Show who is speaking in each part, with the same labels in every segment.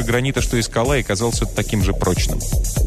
Speaker 1: гранита, что и скала, и казался таким же прочным.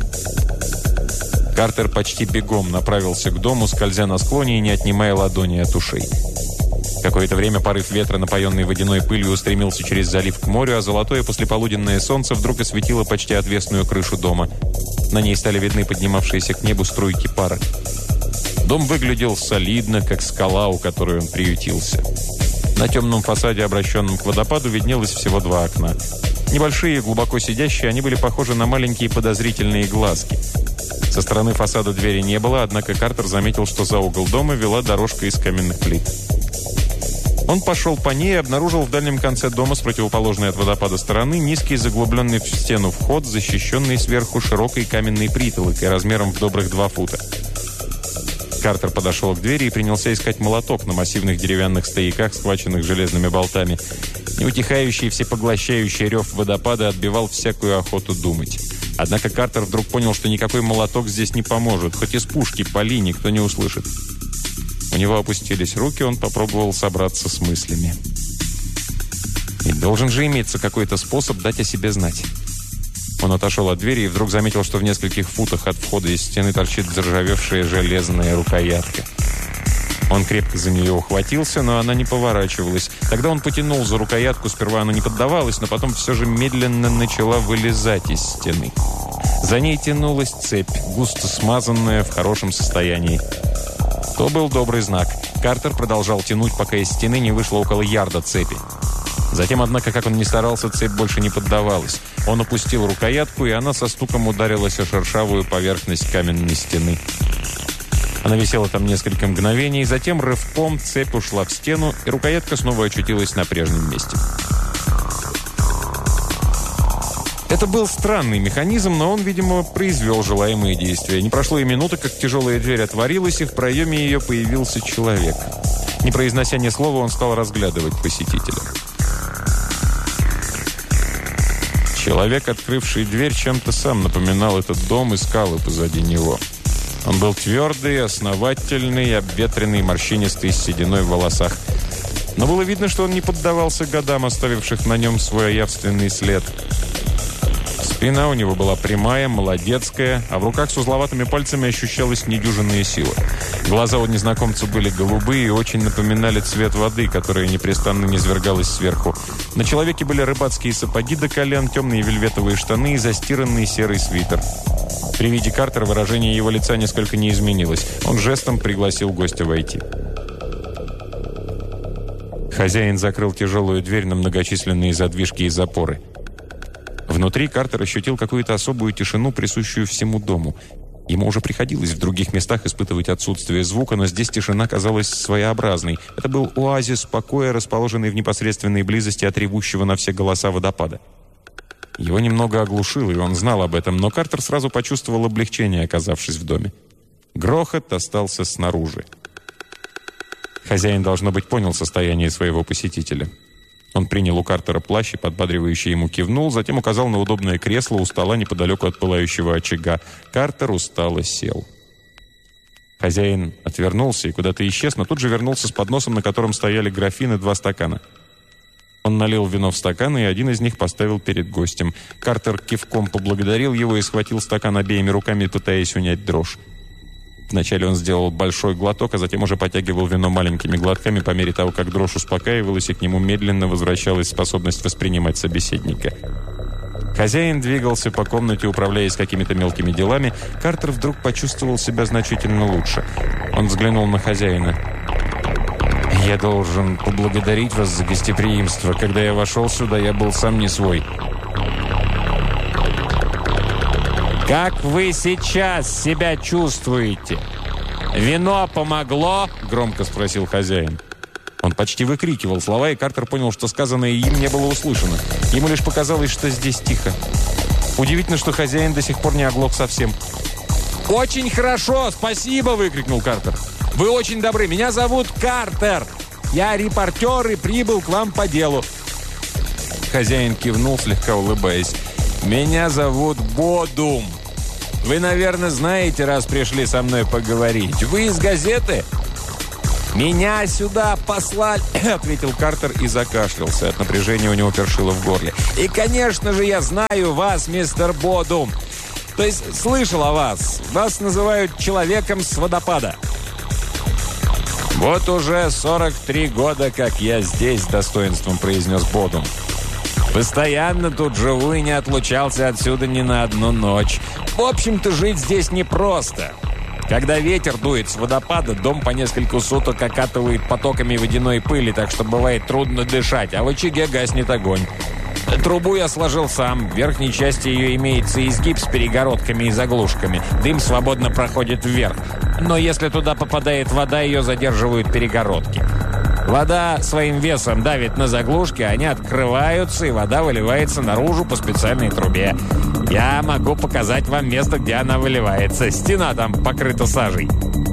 Speaker 1: Картер почти бегом направился к дому, скользя на склоне и не отнимая ладони от ушей. Какое-то время порыв ветра, напоенный водяной пылью, устремился через залив к морю, а золотое послеполуденное солнце вдруг осветило почти отвесную крышу дома. На ней стали видны поднимавшиеся к небу струйки пара. Дом выглядел солидно, как скала, у которой он приютился. На темном фасаде, обращенном к водопаду, виднелось всего 2 окна. Небольшие, глубоко сидящие, они были похожи на маленькие подозрительные глазки. Со стороны фасада двери не было, однако Картер заметил, что за угол дома вела дорожка из каменных плит. Он пошел по ней и обнаружил в дальнем конце дома, с противоположной от водопада стороны, низкий заглубленный в стену вход, защищенный сверху широкой каменной притолокой размером в добрых 2 фута. Картер подошел к двери и принялся искать молоток на массивных деревянных стояках, схваченных железными болтами. Неутихающий и всепоглощающий рев водопада отбивал всякую охоту думать. Однако Картер вдруг понял, что никакой молоток здесь не поможет. Хоть из пушки пали, никто не услышит. У него опустились руки, он попробовал собраться с мыслями. И должен же иметься какой-то способ дать о себе знать. Он отошел от двери и вдруг заметил, что в нескольких футах от входа из стены торчит заржавевшая железная рукоятка. Он крепко за нее ухватился, но она не поворачивалась. Тогда он потянул за рукоятку, сперва она не поддавалась, но потом все же медленно начала вылезать из стены. За ней тянулась цепь, густо смазанная, в хорошем состоянии. То был добрый знак. Картер продолжал тянуть, пока из стены не вышло около ярда цепи. Затем, однако, как он ни старался, цепь больше не поддавалась. Он опустил рукоятку, и она со стуком ударилась о шершавую поверхность каменной стены. Она висела там несколько мгновений, затем рывком цепь ушла в стену, и рукоятка снова очутилась на прежнем месте. Это был странный механизм, но он, видимо, произвел желаемые действия. Не прошло и минуты, как тяжелая дверь отворилась, и в проеме ее появился человек. Не произнося ни слова, он стал разглядывать посетителя. Человек, открывший дверь, чем-то сам напоминал этот дом и скалы позади него. Он был твердый, основательный, обветренный, морщинистый, с сединой в волосах. Но было видно, что он не поддавался годам, оставивших на нем свой явственный след. Спина у него была прямая, молодецкая, а в руках с узловатыми пальцами ощущалась недюжинная сила. Глаза у незнакомца были голубые и очень напоминали цвет воды, которая непрестанно низвергалась сверху. На человеке были рыбацкие сапоги до колен, темные вельветовые штаны и застиранный серый свитер. При виде Картера выражение его лица несколько не изменилось. Он жестом пригласил гостя войти. Хозяин закрыл тяжелую дверь на многочисленные задвижки и запоры. Внутри Картер ощутил какую-то особую тишину, присущую всему дому. Ему уже приходилось в других местах испытывать отсутствие звука, но здесь тишина казалась своеобразной. Это был оазис покоя, расположенный в непосредственной близости от ревущего на все голоса водопада. Его немного оглушило, и он знал об этом, но Картер сразу почувствовал облегчение, оказавшись в доме. Грохот остался снаружи. Хозяин, должно быть, понял состояние своего посетителя. Он принял у Картера плащ и подбадривающе ему кивнул, затем указал на удобное кресло у стола неподалеку от пылающего очага. Картер устало сел. Хозяин отвернулся и куда-то исчез, но тут же вернулся с подносом, на котором стояли графин и 2 стакана. Он налил вино в стаканы, и один из них поставил перед гостем. Картер кивком поблагодарил его и схватил стакан обеими руками, пытаясь унять дрожь. Вначале он сделал большой глоток, а затем уже потягивал вино маленькими глотками по мере того, как дрожь успокаивалась, и к нему медленно возвращалась способность воспринимать собеседника. Хозяин двигался по комнате, управляясь какими-то мелкими делами. Картер вдруг почувствовал себя значительно лучше. Он взглянул на хозяина. «Я должен поблагодарить вас за гостеприимство. Когда я вошел сюда, я был сам не свой». «Как вы сейчас себя чувствуете? Вино помогло?» – громко спросил хозяин. Он почти выкрикивал слова, и Картер понял, что сказанное им не было услышано. Ему лишь показалось, что здесь тихо. Удивительно, что хозяин до сих пор не оглох совсем. «Очень хорошо, спасибо!» – выкрикнул Картер. «Вы очень добры. Меня зовут Картер. Я репортер и прибыл к вам по делу». Хозяин кивнул, слегка улыбаясь. «Меня зовут Бодум. Вы, наверное, знаете, раз пришли со мной поговорить. Вы из газеты?» «Меня сюда послали», — ответил Картер и закашлялся. От напряжения у него першило в горле. «И, конечно же, я знаю вас, мистер Бодум. То есть слышал о вас. Вас называют человеком с водопада». «Вот уже 43 года, как я здесь», — с достоинством произнес Бодум. «Постоянно тут живу и не отлучался отсюда ни на одну ночь. В общем-то, жить здесь непросто. Когда ветер дует с водопада, дом по несколько суток окатывает потоками водяной пыли, так что бывает трудно дышать, а в очаге гаснет огонь. Трубу я сложил сам. В верхней части ее имеется изгиб с перегородками и заглушками. Дым свободно проходит вверх. Но если туда попадает вода, ее задерживают перегородки. Вода своим весом давит на заглушки, они открываются, и вода выливается наружу по специальной трубе. Я могу показать вам место, где она выливается. Стена там покрыта сажей».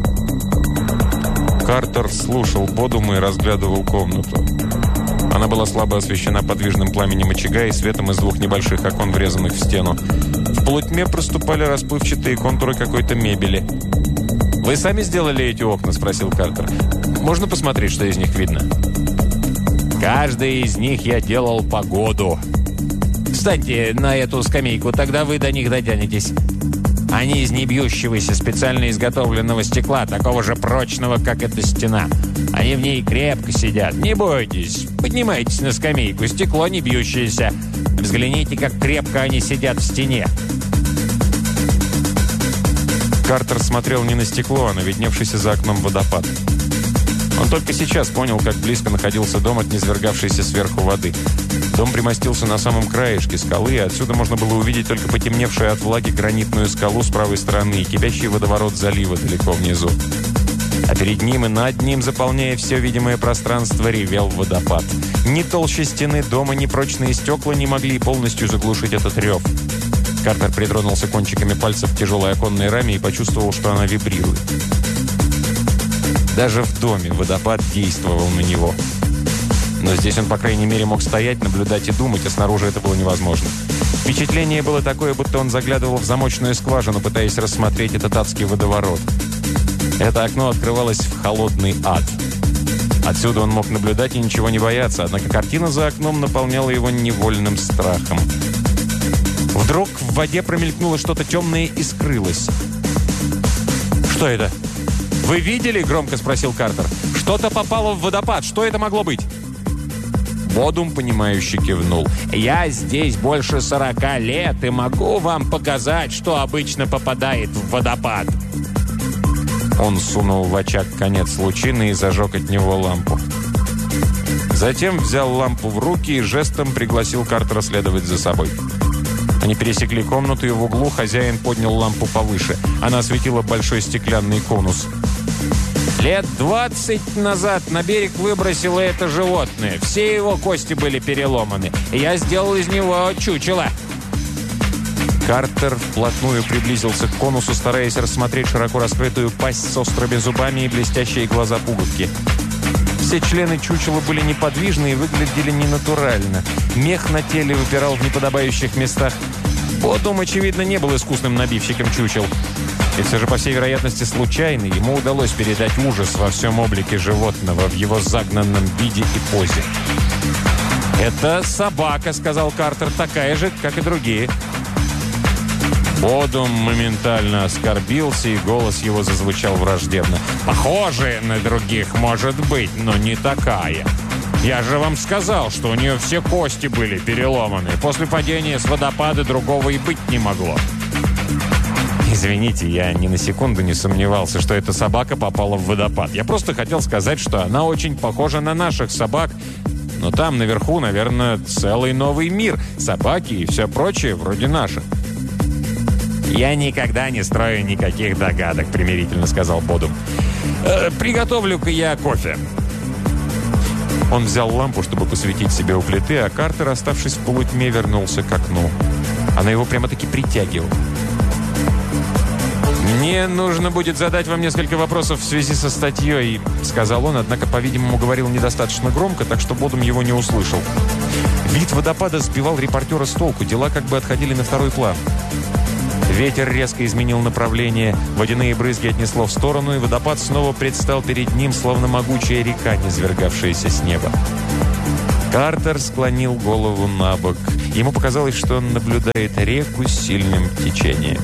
Speaker 1: Картер слушал Бодума и разглядывал комнату. Она была слабо освещена подвижным пламенем очага и светом из двух небольших окон, врезанных в стену. В полутьме проступали расплывчатые контуры какой-то мебели. «Вы сами сделали эти окна?» – спросил Картер. «Можно посмотреть, что из них видно?» «Каждый из них я делал по году. Встаньте на эту скамейку, тогда вы до них дотянетесь. Они из небьющегося, специально изготовленного стекла, такого же прочного, как эта стена. Они в ней крепко сидят. Не бойтесь, поднимайтесь на скамейку, стекло не бьющееся. Взгляните, как крепко они сидят в стене». Картер смотрел не на стекло, а на видневшийся за окном водопад. Он только сейчас понял, как близко находился дом от низвергавшейся сверху воды. Дом примостился на самом краешке скалы, и отсюда можно было увидеть только потемневшую от влаги гранитную скалу с правой стороны и кипящий водоворот залива далеко внизу. А перед ним и над ним, заполняя все видимое пространство, ревел водопад. Ни толще стены дома, ни прочные стекла не могли полностью заглушить этот рев. Картер притронулся кончиками пальцев к тяжелой оконной раме и почувствовал, что она вибрирует. Даже в доме водопад действовал на него. Но здесь он, по крайней мере, мог стоять, наблюдать и думать, а снаружи это было невозможно. Впечатление было такое, будто он заглядывал в замочную скважину, пытаясь рассмотреть этот адский водоворот. Это окно открывалось в холодный ад. Отсюда он мог наблюдать и ничего не бояться, однако картина за окном наполняла его невольным страхом. Вдруг в воде промелькнуло что-то темное и скрылось. «Что это?» «Вы видели?» – громко спросил Картер. «Что-то попало в водопад. Что это могло быть?» Бодум, понимающе кивнул. «Я здесь больше 40 лет и могу вам показать, что обычно попадает в водопад». Он сунул в очаг конец лучины и зажег от него лампу. Затем взял лампу в руки и жестом пригласил Картера следовать за собой. Они пересекли комнату, и в углу хозяин поднял лампу повыше. Она осветила большой стеклянный конус. «Лет 20 назад на берег выбросило это животное. Все его кости были переломаны. И я сделал из него чучело». Картер вплотную приблизился к конусу, стараясь рассмотреть широко раскрытую пасть с острыми зубами и блестящие глаза пуговки. Все члены чучела были неподвижны и выглядели ненатурально. Мех на теле выпирал в неподобающих местах. Бодум, очевидно, не был искусным набивщиком чучел. И все же, по всей вероятности, случайно ему удалось передать ужас во всем облике животного, в его загнанном виде и позе. «Это собака», — сказал Картер, — «такая же, как и другие». Бодум моментально оскорбился, и голос его зазвучал враждебно. «Похожая на других, может быть, но не такая. Я же вам сказал, что у нее все кости были переломаны. После падения с водопада другого и быть не могло». «Извините, я ни на секунду не сомневался, что эта собака попала в водопад. Я просто хотел сказать, что она очень похожа на наших собак. Но там наверху, наверное, целый новый мир. Собаки и все прочее вроде наших». «Я никогда не строю никаких догадок», — примирительно сказал Бодум. «Приготовлю-ка я кофе». Он взял лампу, чтобы посветить себе у плиты, а Картер, оставшись в полутьме, вернулся к окну. Она его прямо-таки притягивала. «Мне нужно будет задать вам несколько вопросов в связи со статьей», — сказал он, однако, по-видимому, говорил недостаточно громко, так что Бодум его не услышал. Вид водопада сбивал репортера с толку, дела как бы отходили на второй план. Ветер резко изменил направление, водяные брызги отнесло в сторону, и водопад снова предстал перед ним, словно могучая река, низвергавшаяся с неба. Картер склонил голову на бок. Ему показалось, что он наблюдает реку с сильным течением.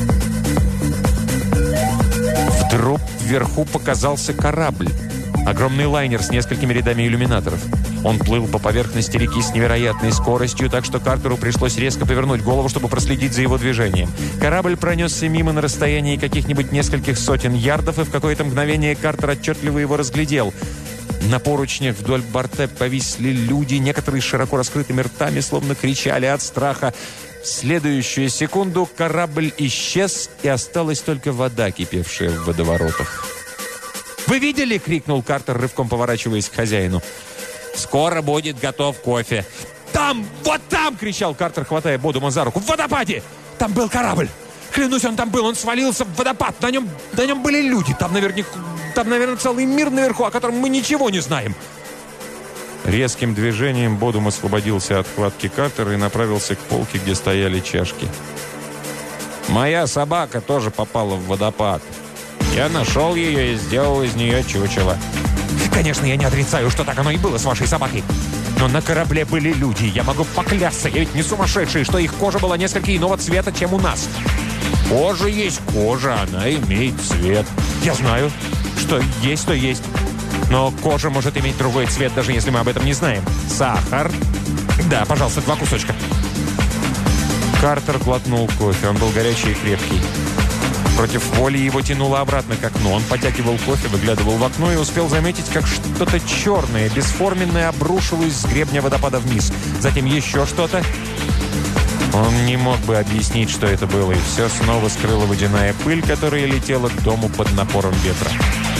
Speaker 1: Вдруг вверху показался корабль. Огромный лайнер с несколькими рядами иллюминаторов. Он плыл по поверхности реки с невероятной скоростью, так что Картеру пришлось резко повернуть голову, чтобы проследить за его движением. Корабль пронесся мимо на расстоянии каких-нибудь нескольких сотен ярдов, и в какое-то мгновение Картер отчетливо его разглядел. На поручнях вдоль борта повисли люди, некоторые с широко раскрытыми ртами, словно кричали от страха. В следующую секунду корабль исчез, и осталась только вода, кипевшая в водоворотах. «Вы видели?» — крикнул Картер, рывком поворачиваясь к хозяину. «Скоро будет готов кофе». «Там! Вот там!» — кричал Картер, хватая Бодума за руку. «В водопаде! Там был корабль! Клянусь, он там был! Он свалился в водопад! На нем были люди! Там, наверное, целый мир наверху, о котором мы ничего не знаем!» Резким движением Бодум освободился от хватки Картера и направился к полке, где стояли чашки. «Моя собака тоже попала в водопад. Я нашел ее и сделал из нее чучело». «Конечно, я не отрицаю, что так оно и было с вашей собакой. Но на корабле были люди. Я могу поклясться, я ведь не сумасшедший, что их кожа была несколько иного цвета, чем у нас». «Кожа есть кожа, она имеет цвет». «Я знаю, что есть, то есть. Но кожа может иметь другой цвет, даже если мы об этом не знаем. Сахар?» «Да, пожалуйста, 2 кусочка». Картер глотнул кофе. Он был горячий и крепкий. Против воли его тянуло обратно к окну. Он потягивал кофе, выглядывал в окно и успел заметить, как что-то черное, бесформенное обрушилось с гребня водопада вниз. Затем еще что-то. Он не мог бы объяснить, что это было, и все снова скрыла водяная пыль, которая летела к дому под напором ветра.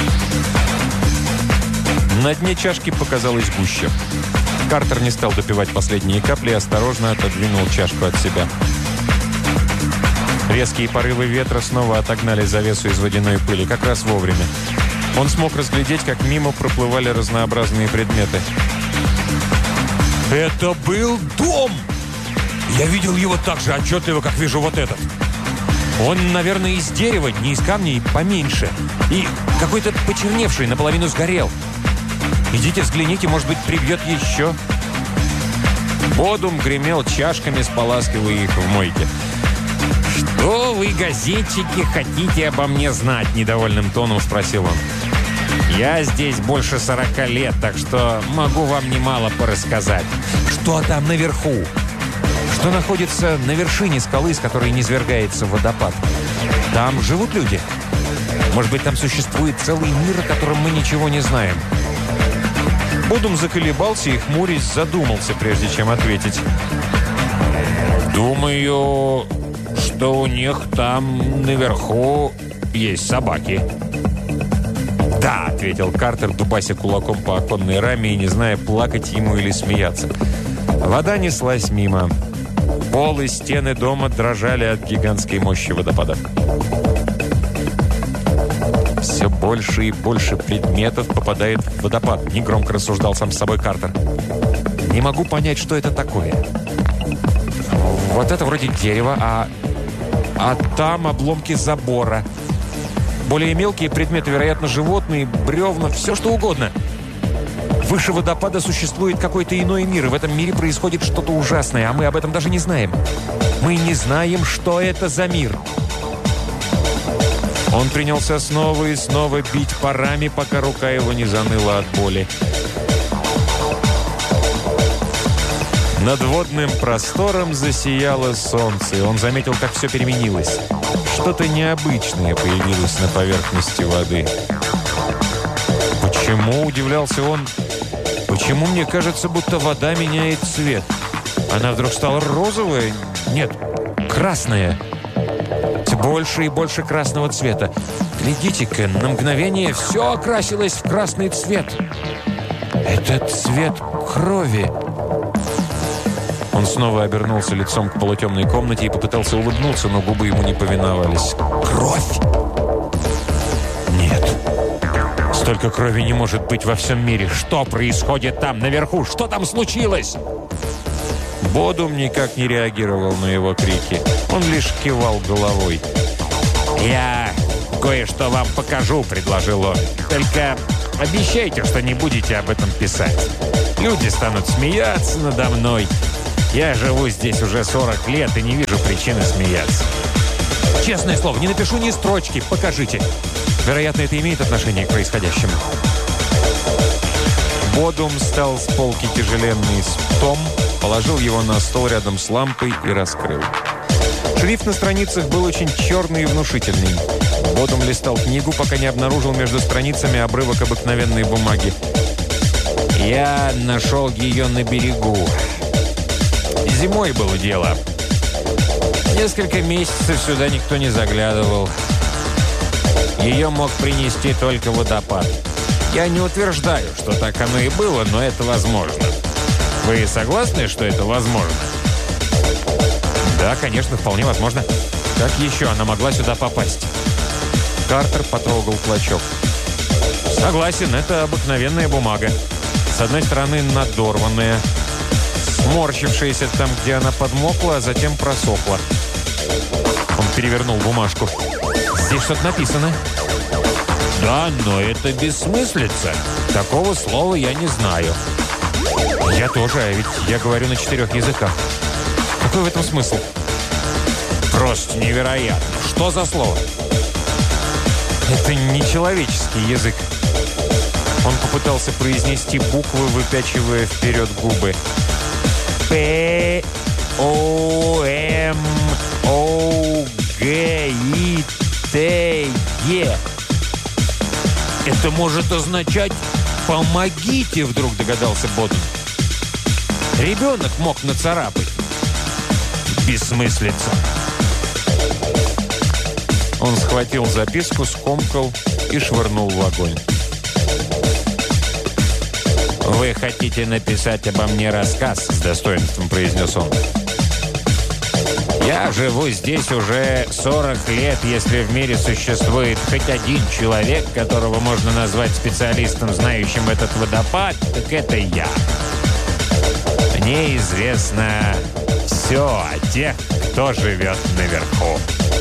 Speaker 1: На дне чашки показалась гуща. Картер не стал допивать последние капли и осторожно отодвинул чашку от себя. Резкие порывы ветра снова отогнали завесу из водяной пыли, как раз вовремя. Он смог разглядеть, как мимо проплывали разнообразные предметы. «Это был дом! Я видел его так же отчетливо, как вижу вот этот. Он, наверное, из дерева, не из камней, поменьше. И какой-то почерневший, наполовину сгорел. Идите взгляните, может быть, прибьет еще». Бодум гремел чашками, споласкивая их в мойке. «Что вы, газетчики, хотите обо мне знать?» – недовольным тоном спросил он. «Я здесь больше 40 лет, так что могу вам немало порассказать». «Что там наверху? Что находится на вершине скалы, с которой низвергается водопад? Там живут люди? Может быть, там существует целый мир, о котором мы ничего не знаем?» Бодум заколебался и, хмурясь, задумался, прежде чем ответить. «Думаю, что у них там наверху есть собаки». «Да», — ответил Картер, дубася кулаком по оконной раме и не зная, плакать ему или смеяться. Вода неслась мимо. Пол и стены дома дрожали от гигантской мощи водопада. «Все больше и больше предметов попадает в водопад», — негромко рассуждал сам с собой Картер. «Не могу понять, что это такое. Вот это вроде дерева, а там обломки забора. Более мелкие предметы, вероятно, животные, бревна, все что угодно. Выше водопада существует какой-то иной мир, и в этом мире происходит что-то ужасное, а мы об этом даже не знаем. Мы не знаем, что это за мир». Он принялся снова и снова бить по раме, пока рука его не заныла от боли. Над водным простором засияло солнце, и он заметил, как все переменилось. Что-то необычное появилось на поверхности воды. «Почему?» – удивлялся он. «Почему мне кажется, будто вода меняет цвет? Она вдруг стала розовая? Нет, красная. Больше и больше красного цвета. Глядите-ка, на мгновение все окрасилось в красный цвет. Это цвет крови». Он снова обернулся лицом к полутемной комнате и попытался улыбнуться, но губы ему не повиновались. «Кровь? Нет. Столько крови не может быть во всем мире. Что происходит там наверху? Что там случилось?» Бодум никак не реагировал на его крики. Он лишь кивал головой.
Speaker 2: «Я кое-что вам покажу», — предложил он. «Только обещайте, что не будете об этом писать. Люди станут смеяться надо мной. Я живу здесь уже 40 лет и не вижу причины смеяться».
Speaker 1: «Честное слово, не напишу ни строчки. Покажите». Вероятно, это имеет отношение к происходящему. Бодум встал с полки тяжеленный том, положил его на стол рядом с лампой и раскрыл. Шрифт на страницах был очень черный и внушительный. Бодум листал книгу, пока не обнаружил между страницами обрывок обыкновенной бумаги.
Speaker 2: «Я нашел ее на берегу. Зимой было дело. Несколько месяцев сюда никто не заглядывал. Ее мог принести только водопад. Я не утверждаю, что так оно и было, но это возможно. Вы согласны, что это возможно?»
Speaker 1: «Да, конечно, вполне возможно. Как еще она могла сюда попасть?» Картер потрогал клочок. «Согласен, это обыкновенная бумага. С одной стороны надорванная, сморщившаяся там, где она подмокла, а затем просохла». Он перевернул бумажку. «Здесь что-то написано».
Speaker 2: «Да, но это бессмыслица. Такого слова я не знаю».
Speaker 1: «Я тоже, а ведь я говорю на 4 языках. Какой в этом смысл?»
Speaker 2: «Просто невероятно. Что за слово?»
Speaker 1: «Это не человеческий язык». Он попытался произнести буквы, выпячивая вперед губы.
Speaker 2: П-О-М-О-Г-И-Т-Е. «Это может означать «помогите», — вдруг догадался Бодум. Ребенок мог нацарапать. Бессмыслица.
Speaker 1: Он схватил записку, скомкал и швырнул в огонь.
Speaker 2: «Вы хотите написать обо мне рассказ?» — с достоинством произнес он. «Я живу здесь уже 40 лет. Если в мире существует хоть один человек, которого можно назвать специалистом, знающим этот водопад, так это я. Мне известно все о тех, кто живет наверху».